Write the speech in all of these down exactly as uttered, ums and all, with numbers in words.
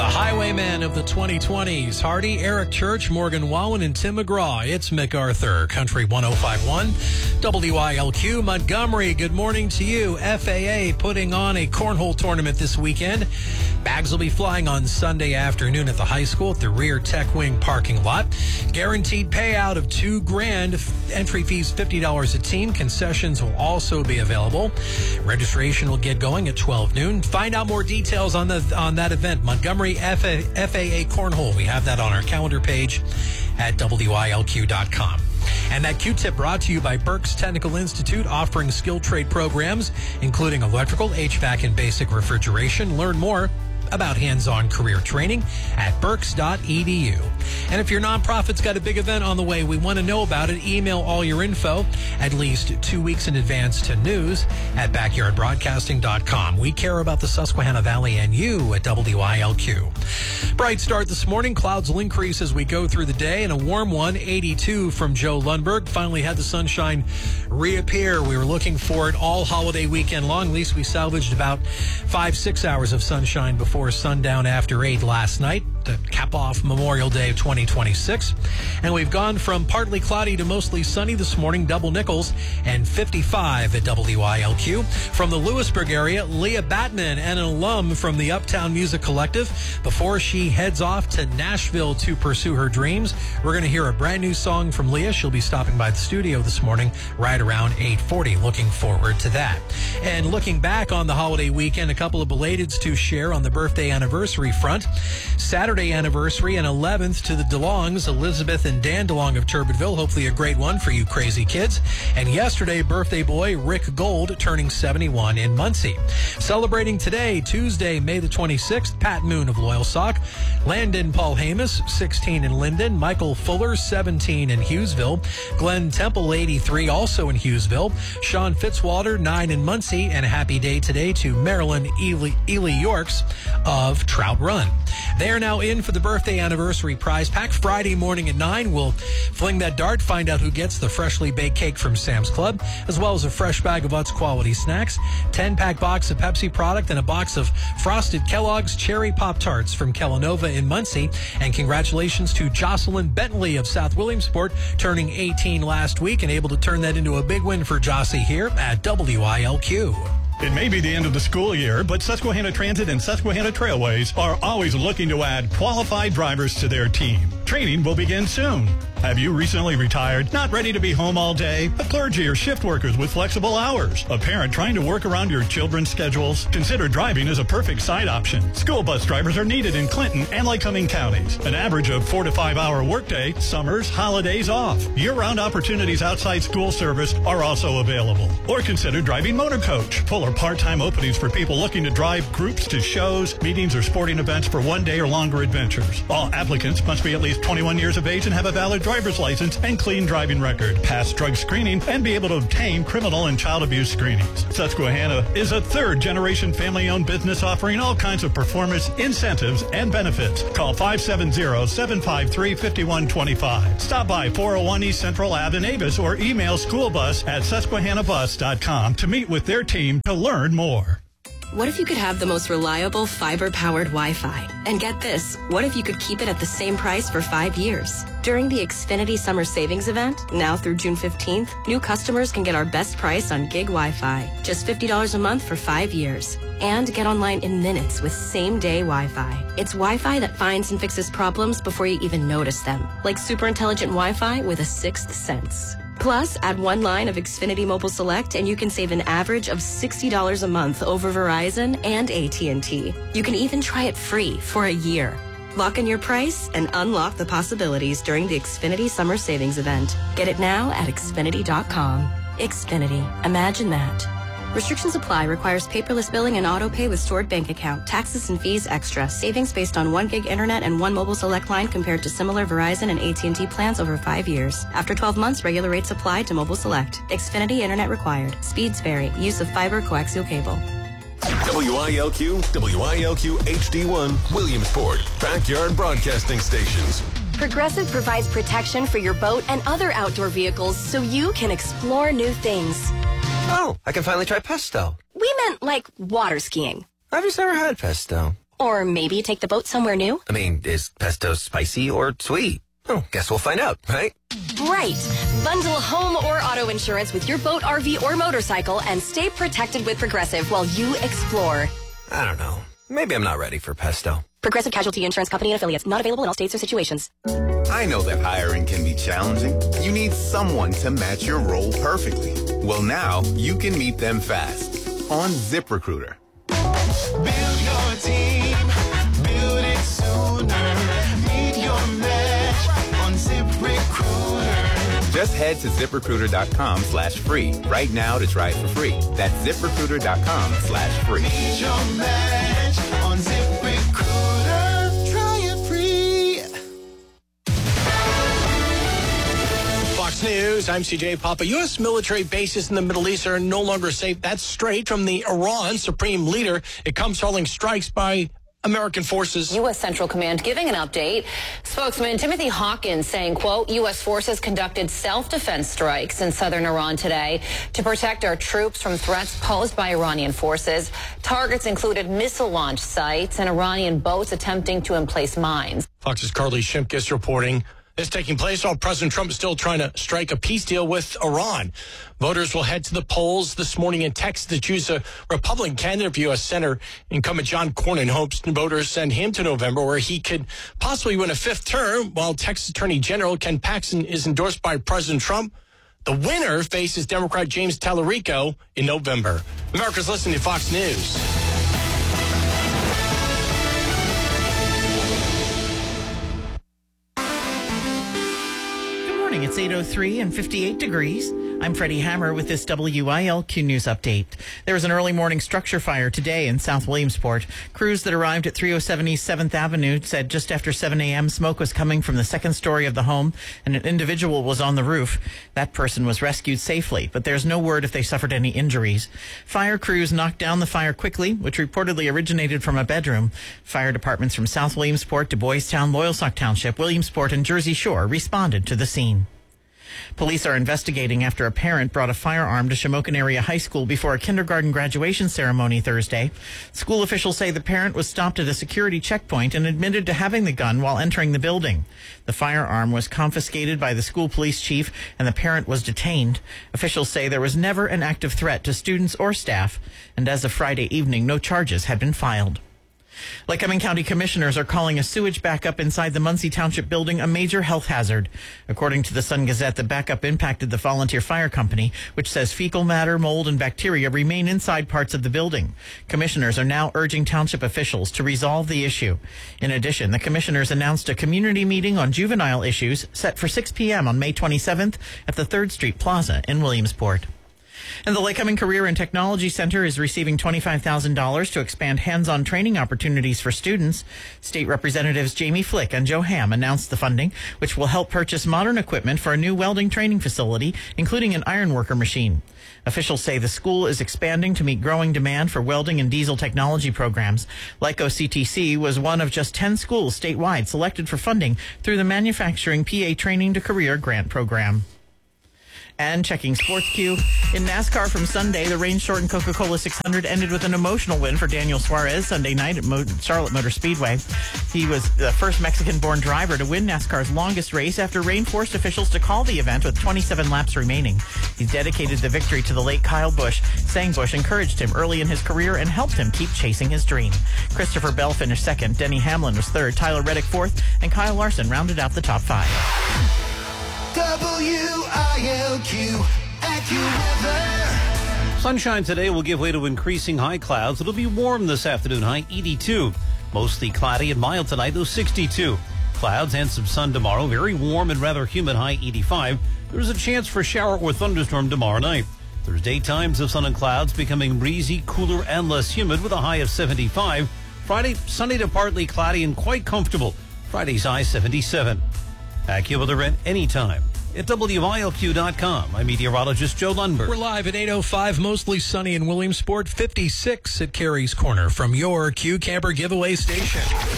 The Highwaymen of the twenty twenties, Hardy, Eric Church, Morgan Wallen, and Tim McGraw. It's MacArthur, Country one oh five point one, W I L Q, Montgomery. Good morning to you. F A A putting on a cornhole tournament this weekend. Bags will be flying on Sunday afternoon at the high school at the rear tech wing parking lot. Guaranteed payout of two grand. Entry fees fifty dollars a team. Concessions will also be available. Registration will get going at twelve noon. Find out more details on the on that event. Montgomery F A A Cornhole. We have that on our calendar page at W I L Q dot com. And that Q-tip brought to you by Berks Technical Institute, offering skilled trade programs, including electrical, H V A C, and basic refrigeration. Learn more about hands-on career training at berks dot e d u. And if your nonprofit's got a big event on the way, we want to know about it. Email all your info at least two weeks in advance to news at backyard broadcasting dot com. We care about the Susquehanna Valley and you at W I L Q. Bright start this morning. Clouds will increase as we go through the day, and a warm one, eighty-two from Joe Lundberg. Finally had the sunshine reappear. We were looking for it all holiday weekend long. At least we salvaged about five, six hours of sunshine before sundown after eight last night to cap off Memorial Day of twenty twenty-six. And we've gone from partly cloudy to mostly sunny this morning, double nickels, and fifty-five at W I L Q. From the Lewisburg area, Leah Batman, and an alum from the Uptown Music Collective. Before she heads off to Nashville to pursue her dreams, we're going to hear a brand new song from Leah. She'll be stopping by the studio this morning right around eight forty. Looking forward to that. And looking back on the holiday weekend, a couple of belateds to share on the birthday anniversary front. Saturday anniversary and eleventh to the DeLongs, Elizabeth and Dan DeLong of Turbitville. Hopefully a great one for you crazy kids. And yesterday, birthday boy Rick Gold turning seventy-one in Muncie. Celebrating today, Tuesday, May the twenty-sixth, Pat Moon of Loyalsock, Landon Paul Hamus, sixteen in Linden, Michael Fuller, seventeen in Hughesville, Glenn Temple, eighty-three, also in Hughesville, Sean Fitzwater, nine in Muncie, and a happy day today to Marilyn Ely, Ely Yorks of Trout Run. They are now in for the birthday anniversary prize pack. Friday morning at nine, we'll fling that dart, find out who gets the freshly baked cake from Sam's Club, as well as a fresh bag of Utz quality snacks, ten-pack box of Pepsi product, and a box of frosted Kellogg's Cherry Pop-Tarts from Kellanova in Muncie. And congratulations to Jocelyn Bentley of South Williamsport, turning eighteen last week and able to turn that into a big win for Jossie here at W I L Q. It may be the end of the school year, but Susquehanna Transit and Susquehanna Trailways are always looking to add qualified drivers to their team. Training will begin soon. Have you recently retired, not ready to be home all day? A clergy or shift workers with flexible hours? A parent trying to work around your children's schedules? Consider driving as a perfect side option. School bus drivers are needed in Clinton and Lycoming counties. An average of four to five hour workday, summers, holidays off. Year-round opportunities outside school service are also available. Or consider driving motor coach. Full or part-time openings for people looking to drive groups to shows, meetings, or sporting events for one day or longer adventures. All applicants must be at least twenty-one years of age and have a valid driver's license and clean driving record, pass drug screening, and be able to obtain criminal and child abuse screenings. Susquehanna is a third-generation family-owned business offering all kinds of performance, incentives, and benefits. Call five seven zero, seven five three, five one two five. Stop by four oh one East Central Ave in Avis or email schoolbus at susquehanna bus dot com to meet with their team to learn more. What if you could have the most reliable fiber-powered Wi-Fi? And get this, what if you could keep it at the same price for five years? During the Xfinity Summer Savings Event, now through June fifteenth, new customers can get our best price on gig Wi-Fi. Just fifty dollars a month for five years. And get online in minutes with same-day Wi-Fi. It's Wi-Fi that finds and fixes problems before you even notice them. Like super intelligent Wi-Fi with a sixth sense. Plus, add one line of Xfinity Mobile Select and you can save an average of sixty dollars a month over Verizon and A T and T. You can even try it free for a year. Lock in your price and unlock the possibilities during the Xfinity Summer Savings Event. Get it now at Xfinity dot com. Xfinity. Imagine that. Restrictions apply. Requires paperless billing and auto pay with stored bank account. Taxes and fees extra. Savings based on one gig internet and one mobile select line compared to similar Verizon and A T and T plans over five years. After twelve months, regular rates apply to mobile select. Xfinity internet required. Speeds vary. Use of fiber coaxial cable. W I L Q, W I L Q H D one, Williamsport, Backyard Broadcasting Stations. Progressive provides protection for your boat and other outdoor vehicles so you can explore new things. Oh, I can finally try pesto. We meant like water skiing. I've just never had pesto. Or maybe take the boat somewhere new? I mean, is pesto spicy or sweet? Oh, guess we'll find out, right? Right. Bundle home or auto insurance with your boat, R V, or motorcycle and stay protected with Progressive while you explore. I don't know. Maybe I'm not ready for pesto. Progressive Casualty Insurance Company and Affiliates. Not available in all states or situations. I know that hiring can be challenging. You need someone to match your role perfectly. Well, now you can meet them fast on ZipRecruiter. Build your team. Build it sooner. Meet your match on ZipRecruiter. Just head to ZipRecruiter.com slash free right now to try it for free. That's ZipRecruiter.com slash free. Meet your match on ZipRecruiter. Try it free. Fox News, I'm C J Papa. U S military bases in the Middle East are no longer safe. That's straight from the Iran supreme leader. It comes following strikes by American forces. U S Central Command giving an update. Spokesman Timothy Hawkins saying, quote, U S forces conducted self-defense strikes in southern Iran today to protect our troops from threats posed by Iranian forces. Targets included missile launch sites and Iranian boats attempting to emplace mines. Fox's Carly Shimkus reporting. This taking place while President Trump is still trying to strike a peace deal with Iran. Voters will head to the polls this morning in Texas to choose a Republican candidate for U S Senator. Incumbent John Cornyn hopes voters send him to November, where he could possibly win a fifth term, while Texas Attorney General Ken Paxton is endorsed by President Trump. The winner faces Democrat James Tallarico in November. America's listening to Fox News. It's eight oh three and fifty-eight degrees. I'm Freddie Hammer with this W I L Q News update. There was an early morning structure fire today in South Williamsport. Crews that arrived at three oh seven East seventh Avenue said just after seven a.m. smoke was coming from the second story of the home and an individual was on the roof. That person was rescued safely, but there's no word if they suffered any injuries. Fire crews knocked down the fire quickly, which reportedly originated from a bedroom. Fire departments from South Williamsport, Du Bois Town, Loyalsock Township, Williamsport, and Jersey Shore responded to the scene. Police are investigating after a parent brought a firearm to Shamokin Area High School before a kindergarten graduation ceremony Thursday. School officials say the parent was stopped at a security checkpoint and admitted to having the gun while entering the building. The firearm was confiscated by the school police chief and the parent was detained. Officials say there was never an active threat to students or staff, and as of Friday evening, no charges had been filed. Lycoming County commissioners are calling a sewage backup inside the Muncie Township building a major health hazard. According to the Sun Gazette, the backup impacted the Volunteer Fire Company, which says fecal matter, mold, and bacteria remain inside parts of the building. Commissioners are now urging township officials to resolve the issue. In addition, the commissioners announced a community meeting on juvenile issues set for six p.m. on May twenty-seventh at the third Street Plaza in Williamsport. And the Lycoming Career and Technology Center is receiving twenty-five thousand dollars to expand hands-on training opportunities for students. State Representatives Jamie Flick and Joe Ham announced the funding, which will help purchase modern equipment for a new welding training facility, including an ironworker machine. Officials say the school is expanding to meet growing demand for welding and diesel technology programs. Lyco C T C was one of just ten schools statewide selected for funding through the Manufacturing P A Training to Career Grant Program. And checking Sports Q. In NASCAR from Sunday, the rain-shortened Coca-Cola six hundred ended with an emotional win for Daniel Suarez Sunday night at Mo- Charlotte Motor Speedway. He was the first Mexican-born driver to win NASCAR's longest race after rain forced officials to call the event with twenty-seven laps remaining. He dedicated the victory to the late Kyle Busch, saying Busch encouraged him early in his career and helped him keep chasing his dream. Christopher Bell finished second, Denny Hamlin was third, Tyler Reddick fourth, and Kyle Larson rounded out the top five. W I L Q AccuWeather. Sunshine today will give way to increasing high clouds. It'll be warm this afternoon, high eighty-two. Mostly cloudy and mild tonight, though sixty-two. Clouds and some sun tomorrow. Very warm and rather humid, high eighty-five. There's a chance for shower or thunderstorm tomorrow night. There's daytimes of sun and clouds becoming breezy, cooler, and less humid with a high of seventy-five. Friday, sunny to partly cloudy and quite comfortable. Friday's high seventy-seven. AccuWeather at any time at W I L Q dot com. I'm meteorologist Joe Lundberg. We're live at eight oh five, mostly sunny in Williamsport, fifty-six at Carey's Corner from your Q Camper giveaway station.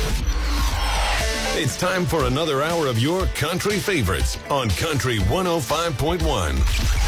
It's time for another hour of your country favorites on Country one oh five point one.